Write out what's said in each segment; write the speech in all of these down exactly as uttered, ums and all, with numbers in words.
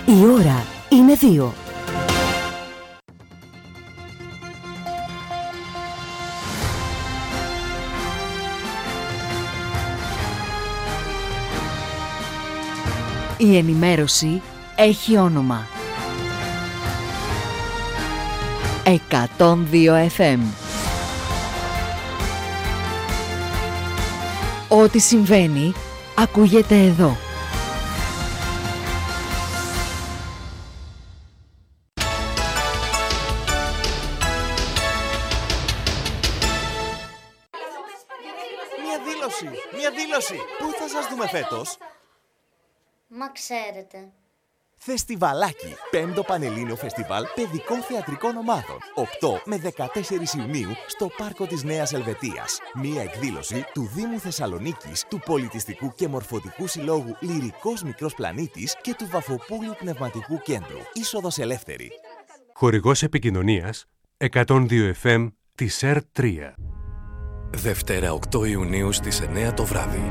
Η ώρα είναι δύο. Η ενημέρωση έχει όνομα. εκατόν δύο εφ εμ. Ό,τι συμβαίνει, ακούγεται εδώ. Μια δήλωση, μια δήλωση. Πού θα σας δούμε φέτος? Μα ξέρετε. Φεστιβαλάκι. Πέμπτο Πανελλήνιο Φεστιβάλ Παιδικών Θεατρικών Ομάδων. οκτώ με δεκατέσσερις Ιουνίου στο Πάρκο της Νέας Ελβετίας. Μία εκδήλωση του Δήμου Θεσσαλονίκης, του Πολιτιστικού και Μορφωτικού Συλλόγου Λυρικός Μικρός Πλανήτης και του Βαφοπούλιου Πνευματικού Κέντρου. Είσοδος ελεύθερη. Χορηγός επικοινωνίας εκατόν δύο εφ εμ της ΕΡ τρία. Δευτέρα οκτώ Ιουνίου στις εννιά το βράδυ.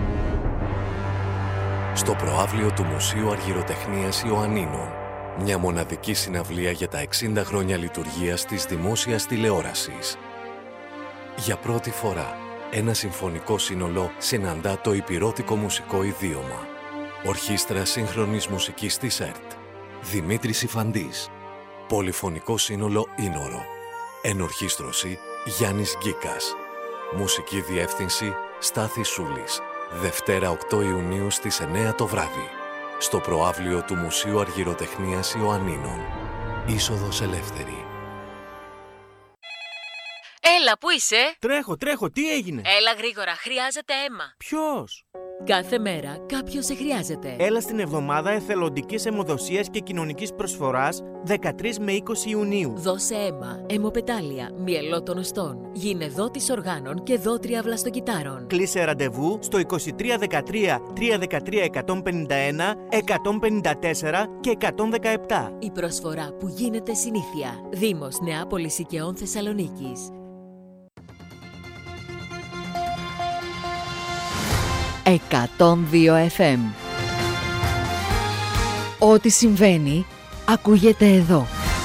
Στο προαύλιο του Μουσείου Αργυροτεχνίας Ιωαννίνων. Μια μοναδική συναυλία για τα εξήντα χρόνια λειτουργίας της δημόσιας τηλεόρασης. Για πρώτη φορά, ένα συμφωνικό σύνολο συναντά το υπηρώτικο μουσικό ιδίωμα. Ορχήστρα σύγχρονης μουσικής της ΕΡΤ. Δημήτρης Ιφαντής. Πολυφωνικό σύνολο Ήνορο. Ενορχήστρωση Γιάννης Γκίκας. Μουσική διεύθυνση Στάθης Σούλης. Δευτέρα οκτώ Ιουνίου στις εννιά το βράδυ. Στο προαύλιο του Μουσείου Αργυροτεχνίας Ιωαννίνων. Είσοδος ελεύθερη. Έλα, πού είσαι? Τρέχω, τρέχω, τι έγινε? Έλα γρήγορα, χρειάζεται αίμα. Ποιος? Κάθε μέρα κάποιος σε χρειάζεται. Έλα στην εβδομάδα εθελοντικής αιμοδοσίας και κοινωνικής προσφοράς δεκατρείς με είκοσι Ιουνίου. Δώσε αίμα, αιμοπετάλια, μυελό των οστών, γίνε δότης οργάνων και δότρια βλαστοκυτάρων. Κλείσε ραντεβού στο είκοσι τρία δεκατρία τριακόσια δεκατρία εκατόν πενήντα ένα, εκατόν πενήντα τέσσερα και εκατόν δεκαεπτά. Η προσφορά που γίνεται συνήθεια. Δήμος Νεάπολης Οικαιών Θεσσαλονίκης. εκατόν δύο εφ εμ. Ό,τι συμβαίνει, ακούγεται εδώ.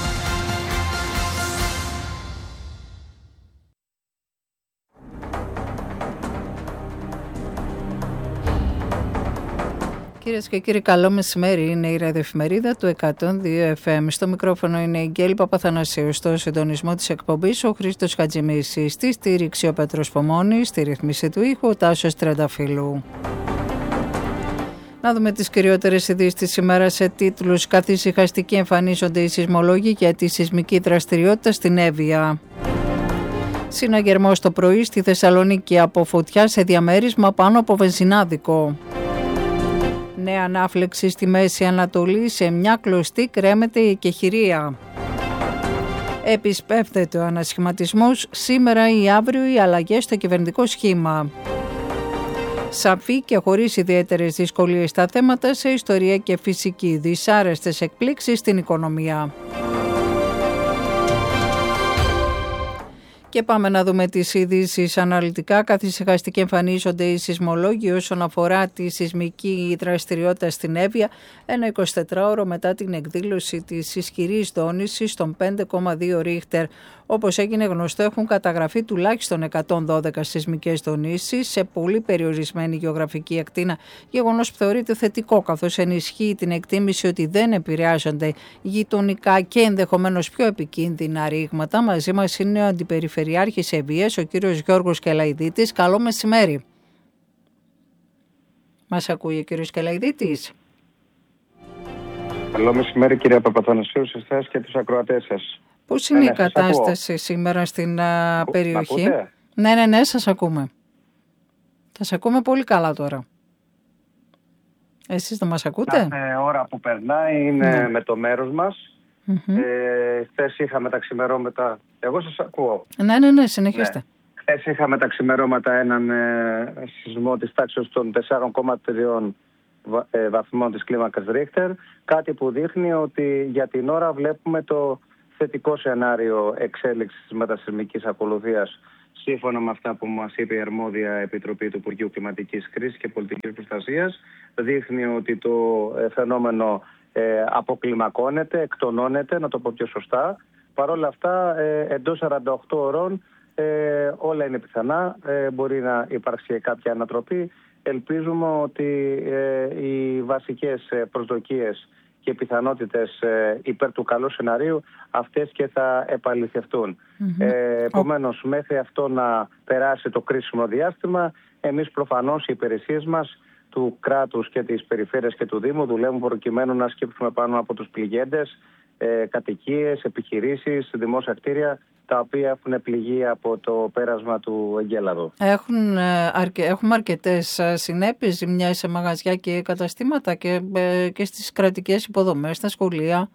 Κυρίες και κύριοι, καλό μεσημέρι. Είναι η ραδιοεφημερίδα του εκατόν δύο εφ εμ. Στο μικρόφωνο είναι η Γκέλη Παπαθανασίου. Στο συντονισμό της εκπομπής ο Χρήστος Χατζημίσης. Στη στήριξη ο Πέτρος Πομώνης. Στη ρύθμιση του ήχου ο Τάσος Τρενταφύλου. Να δούμε τις κυριότερες ειδήσεις της ημέρας σε τίτλους. Καθησυχαστικοί εμφανίζονται οι σεισμολόγοι για τη σεισμική δραστηριότητα στην Εύβοια. Συναγερμός το πρωί στη Θεσσαλονίκη από φωτιά σε διαμέρισμα πάνω από βενζινάδικο. Νέα ανάφλεξη στη Μέση Ανατολή, σε μια κλωστή κρέμεται η εκεχηρία. Επισπεύδεται ο ανασχηματισμός, σήμερα ή αύριο οι αλλαγές στο κυβερνητικό σχήμα. Σαφή και χωρίς ιδιαίτερες δυσκολίες στα θέματα σε ιστορία και φυσική, δυσάρεστες εκπλήξεις στην οικονομία. Και πάμε να δούμε τις ειδήσεις αναλυτικά. Καθησυχαστικοί εμφανίζονται οι σεισμολόγοι όσον αφορά τη σεισμική δραστηριότητα στην Εύβοια, ένα εικοσιτετράωρο μετά την εκδήλωση της ισχυρής δόνησης των πέντε κόμμα δύο Ρίχτερ. Όπως έγινε γνωστό, έχουν καταγραφεί τουλάχιστον εκατόν δώδεκα σεισμικές δονήσεις σε πολύ περιορισμένη γεωγραφική ακτίνα, γεγονός που θεωρείται θετικό, καθώς ενισχύει την εκτίμηση ότι δεν επηρεάζονται γειτονικά και ενδεχομένως πιο επικίνδυνα ρήγματα. Μαζί μας είναι ο Αντιπεριφερειάρχης Εββοίας, ο κύριος Γιώργος Κελαϊδίτης. Καλό μεσημέρι. Μας ακούει ο κύριος Κελαϊδίτης? Καλό μεσημέρι, κυρία Παπαθανασίου, σε εσάς και τους ακροατές σας. Πώς είναι ναι, η κατάσταση σήμερα στην α, περιοχή? Ναι, ναι, ναι, σας ακούμε. Θα σας ακούμε πολύ καλά τώρα. Εσείς δεν μας ακούτε? Κάθε ώρα που περνάει είναι ναι. με το μέρος μας. Mm-hmm. Ε, χθες είχαμε τα ξημερώματα. Εγώ σας ακούω. Ναι, ναι, ναι, συνεχίστε. Ναι. Χθες είχαμε τα ξημερώματα έναν ε, σεισμό της τάξης των τέσσερα κόμμα τρία ε, βαθμών της κλίμακας Ρίχτερ. Κάτι που δείχνει ότι για την ώρα βλέπουμε το θετικό σενάριο εξέλιξης της μετασεισμικής ακολουθίας, σύμφωνα με αυτά που μας είπε η αρμόδια Επιτροπή του Υπουργείου Κλιματικής Κρίσης και Πολιτικής Προστασίας. Δείχνει ότι το φαινόμενο ε, αποκλιμακώνεται, εκτονώνεται, να το πω πιο σωστά. Παρ' όλα αυτά, ε, εντός σαράντα οκτώ ώρων ε, όλα είναι πιθανά, ε, μπορεί να υπάρξει κάποια ανατροπή. Ελπίζουμε ότι ε, οι βασικές προσδοκίες και πιθανότητες ε, υπέρ του καλού σεναρίου αυτές και θα επαληθευτούν. Mm-hmm. Ε, επομένως, oh. μέχρι αυτό να περάσει το κρίσιμο διάστημα, εμείς προφανώς οι υπηρεσίες μας του κράτους και της περιφέρειας και του Δήμου δουλεύουν προκειμένου να σκύψουμε πάνω από τους πληγέντες ε, κατοικίες, επιχειρήσεις, δημόσια κτίρια, τα οποία έχουν πληγεί από το πέρασμα του εγκέλαδου. Έχουν, αρκε, έχουμε αρκετές συνέπειες, ζημιά σε μαγαζιά και καταστήματα και, και στις κρατικές υποδομές, στα σχολεία.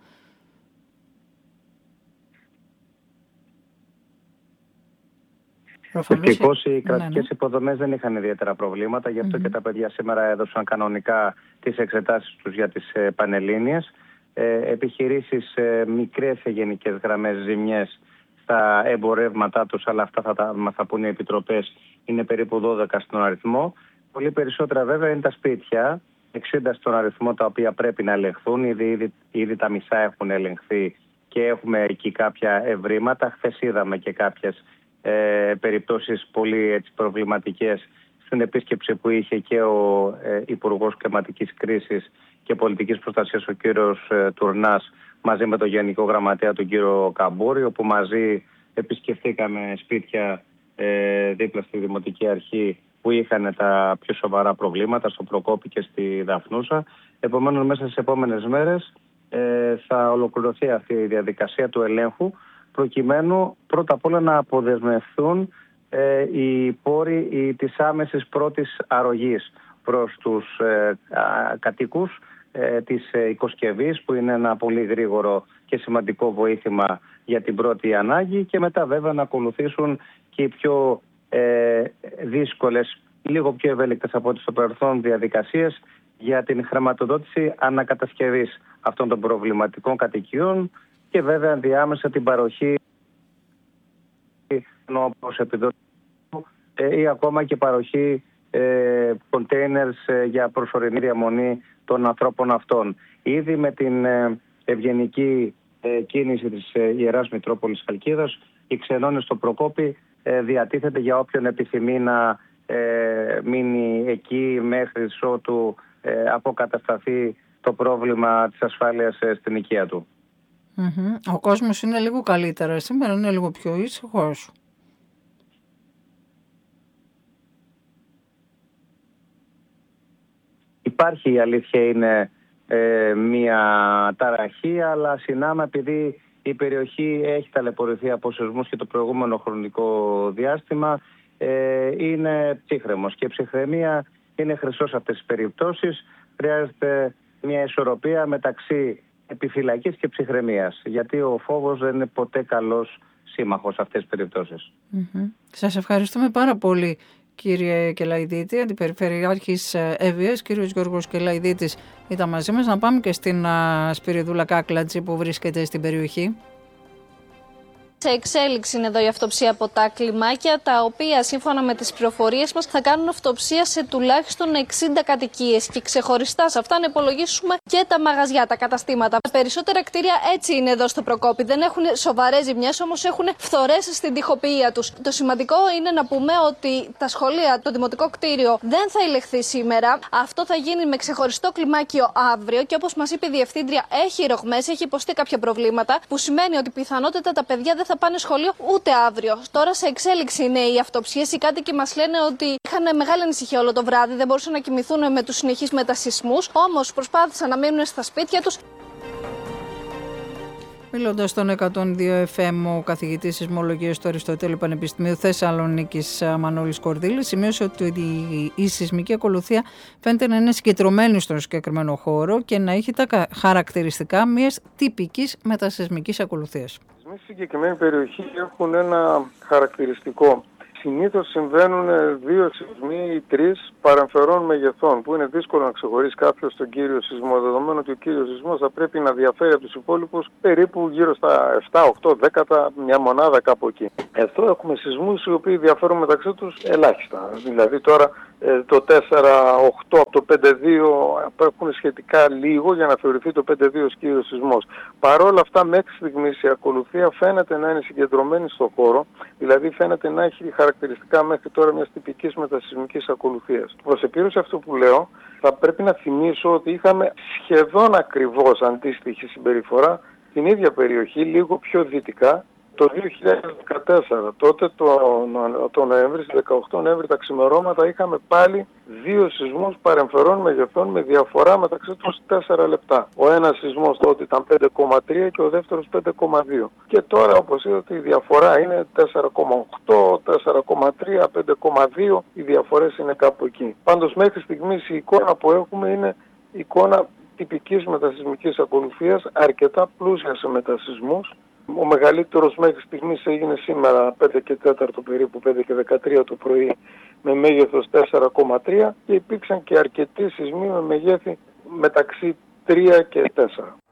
Ευτυχώς οι κρατικές ναι, ναι. υποδομές δεν είχαν ιδιαίτερα προβλήματα, γι' αυτό mm-hmm. και τα παιδιά σήμερα έδωσαν κανονικά τις εξετάσεις τους για τις ε, πανελλήνιες. Ε, επιχειρήσεις ε, μικρές σε γενικές γραμμές ζημιές στα εμπορεύματά τους, αλλά αυτά θα τα μας θα πούνε οι επιτροπές, είναι περίπου δώδεκα στον αριθμό. Πολύ περισσότερα βέβαια είναι τα σπίτια, εξήντα στον αριθμό, τα οποία πρέπει να ελεγχθούν. Ήδη, ήδη, ήδη τα μισά έχουν ελεγχθεί και έχουμε εκεί κάποια ευρήματα. Χθες είδαμε και κάποιες ε, περιπτώσεις πολύ έτσι, προβληματικές στην επίσκεψη που είχε και ο ε, Υπουργός Κλιματικής Κρίσης και Πολιτικής Προστασίας, ο κύριος ε, Τουρνάς, μαζί με τον Γενικό Γραμματέα, τον κύριο Καμπούρη, όπου μαζί επισκεφτήκαμε σπίτια ε, δίπλα στη Δημοτική Αρχή που είχαν τα πιο σοβαρά προβλήματα, στο Προκόπη και στη Δαφνούσα. Επομένως, μέσα στις επόμενες μέρες ε, θα ολοκληρωθεί αυτή η διαδικασία του ελέγχου, προκειμένου πρώτα απ' όλα να αποδεσμευθούν ε, οι πόροι οι, της άμεσης πρώτης αρρωγής προς τους ε, α, κατοίκους ε, της ε, οικοσκευής, που είναι ένα πολύ γρήγορο και σημαντικό βοήθημα για την πρώτη ανάγκη, και μετά βέβαια να ακολουθήσουν και οι πιο ε, δύσκολες, λίγο πιο ευέλικτες από ό,τι στο παρελθόν διαδικασίες για την χρηματοδότηση ανακατασκευής αυτών των προβληματικών κατοικιών και βέβαια ενδιάμεσα την παροχή όπως επιδότηση ή ακόμα και παροχή ε, containers ε, για προσωρινή διαμονή των ανθρώπων αυτών. Ήδη με την ε, ευγενική ε, κίνηση της ε, Ιεράς Μητρόπολης Χαλκίδας, οι ξενώνες στο Προκόπη ε, διατίθεται για όποιον επιθυμεί να ε, μείνει εκεί μέχρι ότου ε, αποκατασταθεί το πρόβλημα της ασφάλειας ε, στην οικία του. Mm-hmm. Ο κόσμος είναι λίγο καλύτερα σήμερα, είναι λίγο πιο ήσυχος. Υπάρχει, η αλήθεια είναι, ε, μία ταραχή, αλλά συνάμα επειδή η περιοχή έχει ταλαιπωρηθεί από σεισμούς και το προηγούμενο χρονικό διάστημα, ε, είναι ψύχρεμος, και η ψυχραιμία είναι χρυσός αυτές τις περιπτώσεις. Χρειάζεται μια ισορροπία μεταξύ επιφυλακής και ψυχραιμίας, γιατί ο φόβος δεν είναι ποτέ καλός σύμμαχος σε αυτές τις περιπτώσεις. Mm-hmm. Σας ευχαριστούμε πάρα πολύ, κύριε Κελαϊδίτη, Αντιπεριφερειάρχης Εύβοιας. Κύριος Γιώργος Κελαϊδίτης ήταν μαζί μας. Να πάμε και στην Σπυριδούλα Κάκλατζη που βρίσκεται στην περιοχή. Σε εξέλιξη είναι εδώ η αυτοψία από τα κλιμάκια, τα οποία σύμφωνα με τις πληροφορίες μας θα κάνουν αυτοψία σε τουλάχιστον εξήντα κατοικίες, και ξεχωριστά σε αυτά να υπολογίσουμε και τα μαγαζιά, τα καταστήματα. Τα περισσότερα κτίρια έτσι είναι εδώ στο Προκόπη. Δεν έχουν σοβαρές ζημιές, όμως έχουν φθορές στην τοιχοποιία τους. Το σημαντικό είναι να πούμε ότι τα σχολεία, το δημοτικό κτίριο δεν θα ελεγχθεί σήμερα. Αυτό θα γίνει με ξεχωριστό κλιμάκιο αύριο, και όπως μας είπε η Διευθύντρια, έχει ρογμές, έχει υποστεί κάποια προβλήματα, που σημαίνει ότι πιθανότατα τα παιδιά δεν θα πάνε σχολείο ούτε αύριο. Τώρα σε εξέλιξη είναι οι αυτοψίες. Οι κάτοικοι μας λένε ότι είχαν μεγάλη ανησυχία όλο το βράδυ, δεν μπορούσαν να κοιμηθούν με τους συνεχείς μετασυσμούς, όμως προσπάθησαν να μείνουν στα σπίτια τους. Μιλώντας στον εκατόν δύο εφ εμ, ο καθηγητής σεισμολογίας του Αριστοτέλειου Πανεπιστημίου Θεσσαλονίκης, Μανώλης Κορδίλης, σημείωσε ότι η σεισμική ακολουθία φαίνεται να είναι συγκεντρωμένη στον συγκεκριμένο χώρο και να έχει τα χαρακτηριστικά μιας τυπικής μετασεισμικής ακολουθίας. Στη συγκεκριμένη περιοχή έχουν ένα χαρακτηριστικό. Συνήθως συμβαίνουν δύο σεισμοί ή τρεις παρεμφερών μεγεθών, που είναι δύσκολο να ξεχωρίσει κάποιος τον κύριο σεισμό, δεδομένου ότι ο κύριος σεισμός θα πρέπει να διαφέρει από τους υπόλοιπους περίπου γύρω στα επτά, οκτώ, δέκα, μια μονάδα κάπου εκεί. Εδώ έχουμε σεισμούς οι οποίοι διαφέρουν μεταξύ τους ελάχιστα. Δηλαδή τώρα το τέσσερα οκτώ από το πέντε δύο απέχουν σχετικά λίγο για να θεωρηθεί το πέντε δύο κύριος σεισμός. Παρ' όλα αυτά μέχρι στιγμής η ακολουθία φαίνεται να είναι συγκεντρωμένη στον χώρο, δηλαδή φαίνεται να έχει χαρακτηριστικά μέχρι τώρα μιας τυπικής μετασεισμικής ακολουθίας. Προς επίρρωση αυτό που λέω, θα πρέπει να θυμίσω ότι είχαμε σχεδόν ακριβώς αντίστοιχη συμπεριφορά στην ίδια περιοχή, λίγο πιο δυτικά, το δύο χιλιάδες δεκατέσσερα. Τότε το, το Νοέμβρη, στις δεκαοκτώ Νοέμβρη τα ξημερώματα είχαμε πάλι δύο σεισμούς παρεμφερών μεγεθών με διαφορά μεταξύ τους τέσσερα λεπτά. Ο ένας σεισμός τότε ήταν πέντε κόμμα τρία και ο δεύτερος πέντε κόμμα δύο. Και τώρα όπως είδατε η διαφορά είναι τέσσερα κόμμα οκτώ, τέσσερα κόμμα τρία, πέντε κόμμα δύο. Οι διαφορές είναι κάπου εκεί. Πάντως μέχρι στιγμής η εικόνα που έχουμε είναι εικόνα τυπικής μετασεισμικής ακολουθίας, αρκετά πλούσια σε μετασεισμούς. Ο μεγαλύτερος μέχρι στιγμής έγινε σήμερα πέντε και τέσσερα περίπου, πέντε και δεκατρία το πρωί, με μέγεθος τέσσερα κόμμα τρία και υπήρξαν και αρκετοί σεισμοί με μεγέθη μεταξύ τρία και τέσσερα.